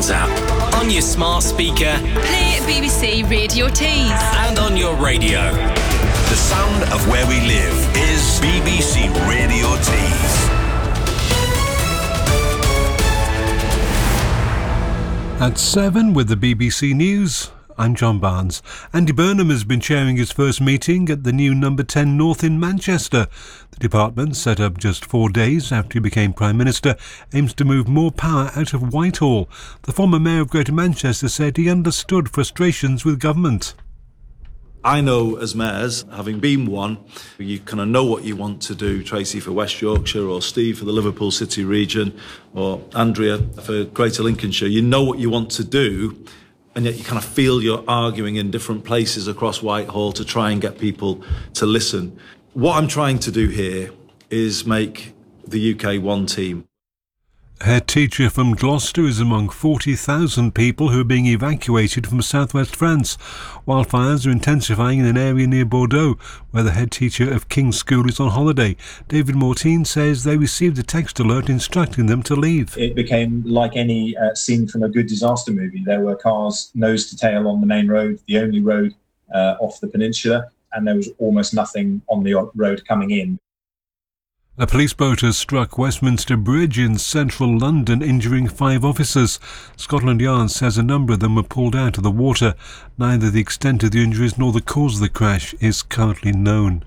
Barnes app, on your smart speaker, play BBC Radio Tees, and on your radio. The sound of where we live is BBC Radio Tees. At 7 with the BBC News, I'm John Barnes. Andy Burnham has been chairing his first meeting at the new number 10 North in Manchester. The department, set up just 4 days after he became Prime Minister, aims to move more power out of Whitehall. The former Mayor of Greater Manchester said he understood frustrations with government. I know as mayors, having been one, you kind of know what you want to do. Tracy for West Yorkshire, or Steve for the Liverpool City region, or Andrea for Greater Lincolnshire. You know what you want to do, and yet you kind of feel you're arguing in different places across Whitehall to try and get people to listen. What I'm trying to do here is make the UK one team. A head teacher from Gloucester is among 40,000 people who are being evacuated from southwest France. Wildfires are intensifying in an area near Bordeaux, where the head teacher of King's School is on holiday. David Mortine says they received a text alert instructing them to leave. It became like any scene from a good disaster movie. There were cars nose to tail on the main road, the only road off the peninsula, and there was almost nothing on the road coming in. A police boat has struck Westminster Bridge in central London, injuring 5 officers. Scotland Yard says a number of them were pulled out of the water. Neither the extent of the injuries nor the cause of the crash is currently known.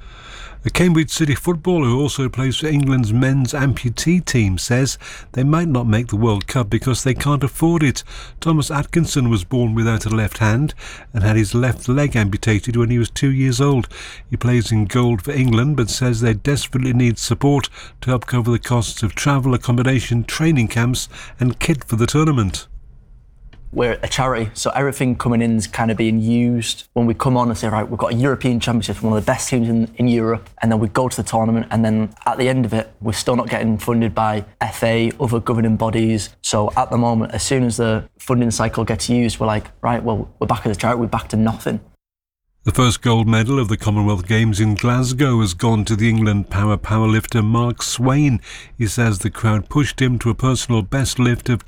A Cambridge City footballer who also plays for England's men's amputee team says they might not make the World Cup because they can't afford it. Thomas Atkinson was born without a left hand and had his left leg amputated when he was 2 years old. He plays in gold for England but says they desperately need support to help cover the costs of travel, accommodation, training camps and kit for the tournament. We're a charity, so everything coming in is kind of being used. When we come on and say, right, we've got a European Championship, one of the best teams in Europe, and then we go to the tournament, and then at the end of it, we're still not getting funded by FA, other governing bodies. So at the moment, as soon as the funding cycle gets used, we're like, right, well, we're back as a charity, we're back to nothing. The first gold medal of the Commonwealth Games in Glasgow has gone to the England powerlifter Mark Swain. He says the crowd pushed him to a personal best lift of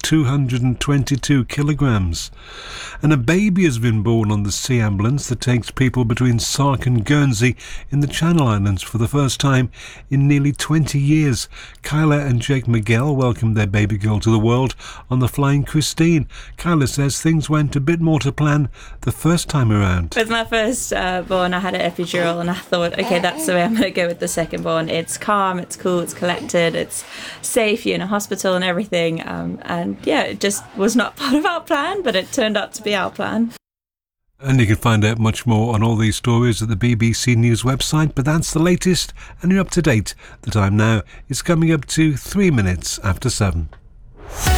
222 kilograms. And a baby has been born on the sea ambulance that takes people between Sark and Guernsey in the Channel Islands for the first time in nearly 20 years. Kyla and Jake Miguel welcomed their baby girl to the world on the Flying Christine. Kyla says things went a bit more to plan the first time around. With my first born, I had an epidural, and I thought, okay, that's the way I'm going to go with the second born. It's calm, it's cool, it's collected, it's safe, you're in a hospital and everything. And yeah, it just was not part of our plan, but it turned out to be our plan. And you can find out much more on all these stories at the BBC News website, but that's the latest, and you're up to date. The time now is coming up to 3 minutes after 7.